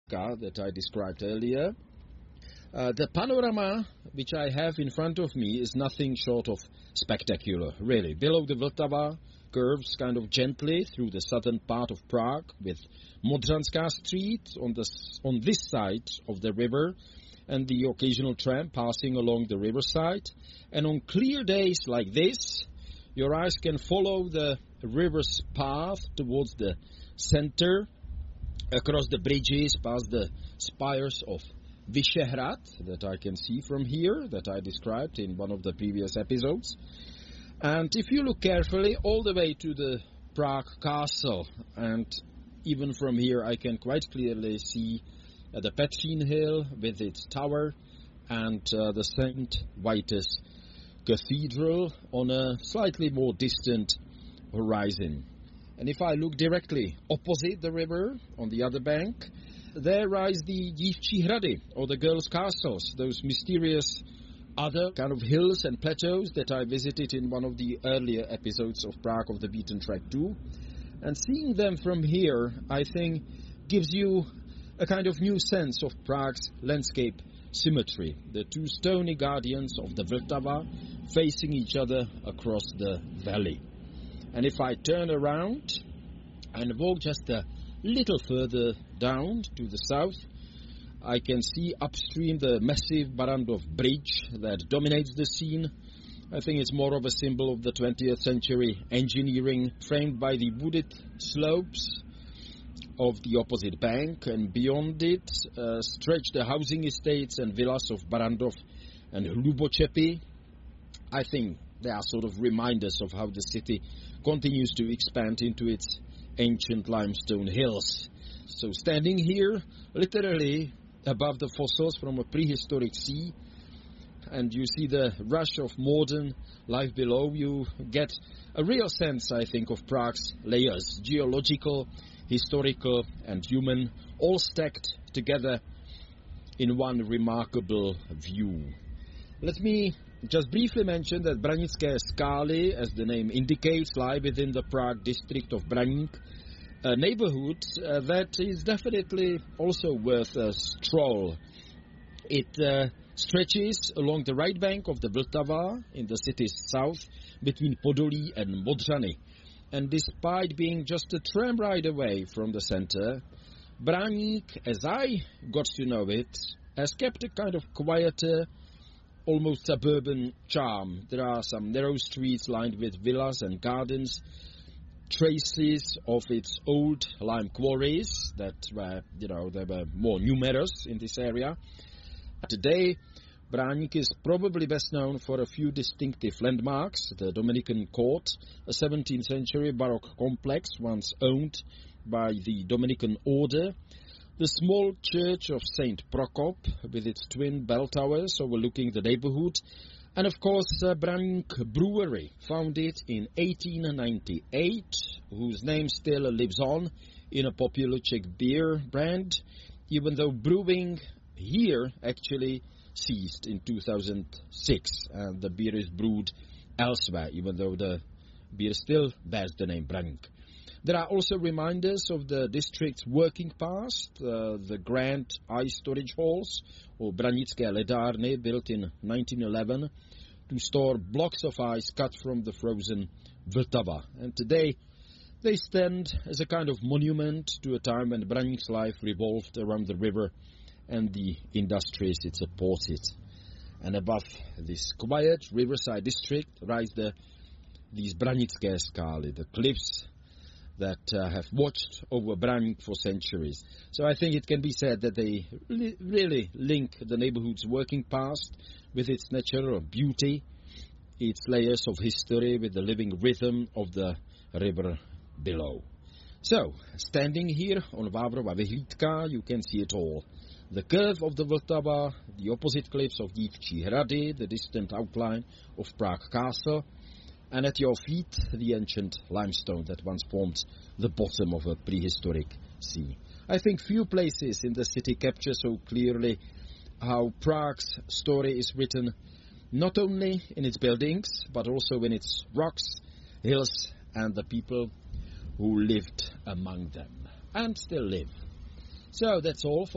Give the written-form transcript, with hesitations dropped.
Vltava that I described earlier. The panorama which I have in front of me is nothing short of spectacular, really. Below the Vltava curves kind of gently through the southern part of Prague with Modranská Street on this side of the river and the occasional tram passing along the riverside. And on clear days like this, your eyes can follow the river's path towards the center, across the bridges, past the spires of Vyšehrad that I can see from here, that I described in one of the previous episodes. And if you look carefully, all the way to the Prague Castle, and even from here I can quite clearly see the Petřín Hill with its tower and the St. Vitus Cathedral on a slightly more distant horizon. And if I look directly opposite the river, on the other bank, there rise the Dívčí hrady, or the girls' castles, those mysterious other kind of hills and plateaus that I visited in one of the earlier episodes of Prague of the Beaten Track 2. And seeing them from here, I think, gives you a kind of new sense of Prague's landscape symmetry. The two stony guardians of the Vltava facing each other across the valley. And if I turn around and walk just a little further down to the south, I can see upstream the massive Barrandov Bridge that dominates the scene. I think it's more of a symbol of the 20th century engineering, framed by the wooded slopes of the opposite bank, and beyond it stretch the housing estates and villas of Barrandov and Hlubočepy. I think they are sort of reminders of how the city continues to expand into its ancient limestone hills. So standing here, literally above the fossils from a prehistoric sea, and you see the rush of modern life below, you get a real sense, I think, of Prague's layers, geological, historical and human, all stacked together in one remarkable view. Let me just briefly mention that Branické Skály, as the name indicates, lie within the Prague district of Braník, a neighborhood that is definitely also worth a stroll. It stretches along the right bank of the Vltava in the city's south between Podolí and Modrany. And despite being just a tram ride away from the center, Braník, as I got to know it, has kept a kind of quieter, almost suburban charm. There are some narrow streets lined with villas and gardens, traces of its old lime quarries that were, they were more numerous in this area. Today, Braník is probably best known for a few distinctive landmarks: the Dominican Court, a 17th century Baroque complex once owned by the Dominican Order, the small church of St. Prokop with its twin bell towers overlooking the neighborhood, and of course Braník Brewery, founded in 1898, whose name still lives on in a popular Czech beer brand, even though brewing here actually ceased in 2006, and the beer is brewed elsewhere, even though the beer still bears the name Braník. There are also reminders of the district's working past, the grand ice storage halls, or Branické ledárny, built in 1911 to store blocks of ice cut from the frozen Vltava. And today they stand as a kind of monument to a time when Braník's life revolved around the river and the industries it supported. And above this quiet riverside district rise these Branické Skály, the cliffs that have watched over Braník for centuries. So I think it can be said that they really link the neighborhood's working past with its natural beauty, its layers of history with the living rhythm of the river below. So, standing here on Vávrova vyhlídka, you can see it all. The curve of the Vltava, the opposite cliffs of Dívčí hrady, the distant outline of Prague Castle, and at your feet, the ancient limestone that once formed the bottom of a prehistoric sea. I think few places in the city capture so clearly how Prague's story is written not only in its buildings, but also in its rocks, hills, and the people who lived among them, and still live. So that's all for